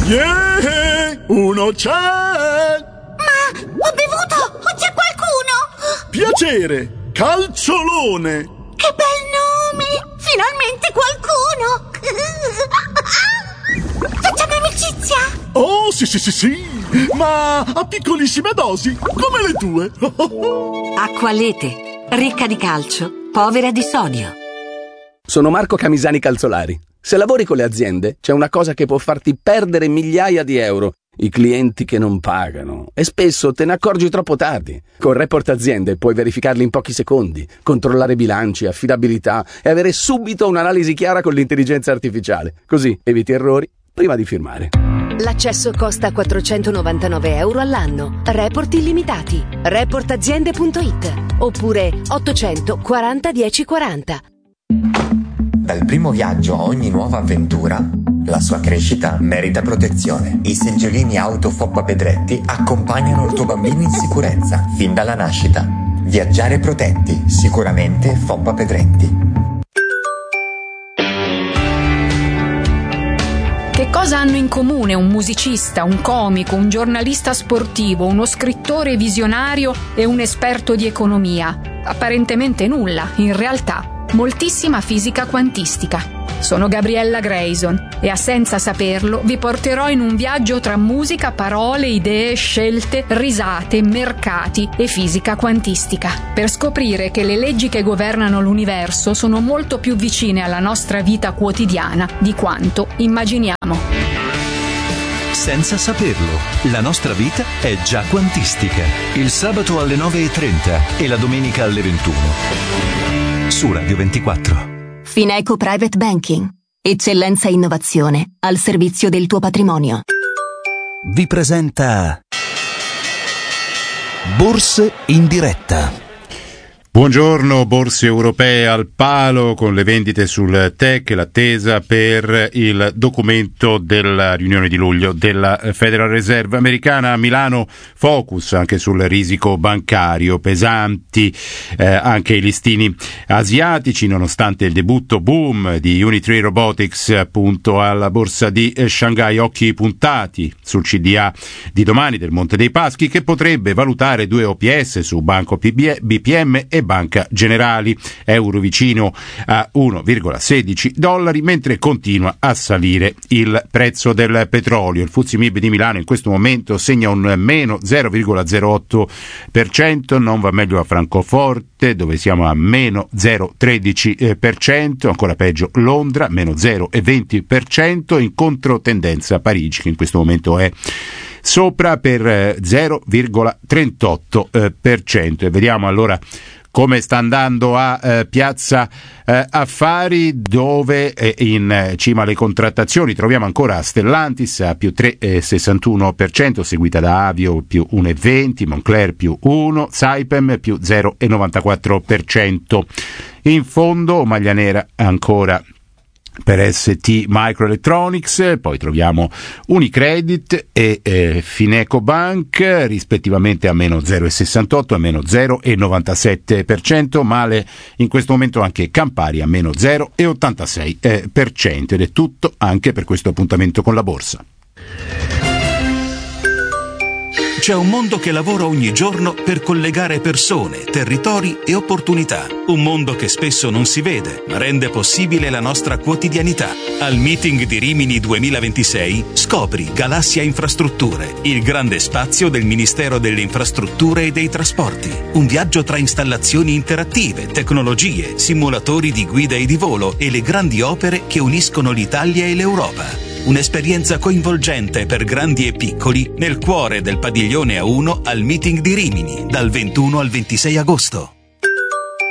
Yeah, uno c'è! Ma ho bevuto! O c'è qualcuno? Piacere, Calciolone! Che bel nome! Finalmente qualcuno! Facciamo amicizia! Oh, sì, ma a piccolissime dosi, come le tue. Acqualete, ricca di calcio, povera di sodio. Sono Marco Camisani Calzolari. Se lavori con le aziende, c'è una cosa che può farti perdere migliaia di euro: i clienti che non pagano. E spesso te ne accorgi troppo tardi. Con Report Aziende puoi verificarli in pochi secondi, controllare bilanci, affidabilità e avere subito un'analisi chiara con l'intelligenza artificiale. Così eviti errori prima di firmare. L'accesso costa 499 euro all'anno. Report illimitati. Reportaziende.it oppure 840 1040. Dal primo viaggio a ogni nuova avventura, la sua crescita merita protezione. I seggiolini auto Foppa Pedretti accompagnano il tuo bambino in sicurezza fin dalla nascita. Viaggiare protetti, sicuramente Foppa Pedretti. Che cosa hanno in comune un musicista, un comico, un giornalista sportivo, uno scrittore visionario e un esperto di economia? Apparentemente nulla, in realtà moltissima fisica quantistica. Sono Gabriella Grayson e a Senza Saperlo vi porterò in un viaggio tra musica, parole, idee, scelte, risate, mercati e fisica quantistica, per scoprire che le leggi che governano l'universo sono molto più vicine alla nostra vita quotidiana di quanto immaginiamo. Senza Saperlo, la nostra vita è già quantistica. Il sabato alle 9:30 e la domenica alle 21. Su Radio 24. Fineco Private Banking. Eccellenza e innovazione al servizio del tuo patrimonio. Vi presenta Borse in diretta. Buongiorno, borse europee al palo con le vendite sul tech e l'attesa per il documento della riunione di luglio della Federal Reserve americana. A Milano focus anche sul risico bancario, pesanti anche i listini asiatici nonostante il debutto boom di Unitree Robotics appunto alla borsa di Shanghai. Occhi puntati sul CDA di domani del Monte dei Paschi, che potrebbe valutare 2 OPS su Banco BPM e Banca Generali. Euro vicino a $1,16, mentre continua a salire il prezzo del petrolio. Il FTSE MIB di Milano in questo momento segna un meno 0,08%, non va meglio a Francoforte dove siamo a meno 0,13%, ancora peggio Londra meno 0,20%, in controtendenza Parigi che in questo momento è sopra per 0,38%. E vediamo allora come sta andando a Piazza Affari, dove in cima alle contrattazioni troviamo ancora Stellantis a più 3,61%, seguita da Avio più 1,20%, Moncler più 1%, Saipem più 0,94%. In fondo maglia nera ancora per ST Microelectronics, poi troviamo Unicredit e Fineco Bank rispettivamente a meno 0,68 e a meno 0,97%, male in questo momento anche Campari a meno 0,86%. Ed è tutto anche per questo appuntamento con la borsa. C'è un mondo che lavora ogni giorno per collegare persone, territori e opportunità. Un mondo che spesso non si vede, ma rende possibile la nostra quotidianità. Al Meeting di Rimini 2026 scopri Galassia Infrastrutture, il grande spazio del Ministero delle Infrastrutture e dei Trasporti. Un viaggio tra installazioni interattive, tecnologie, simulatori di guida e di volo e le grandi opere che uniscono l'Italia e l'Europa. Un'esperienza coinvolgente per grandi e piccoli nel cuore del padiglione A1 al Meeting di Rimini, dal 21 al 26 agosto.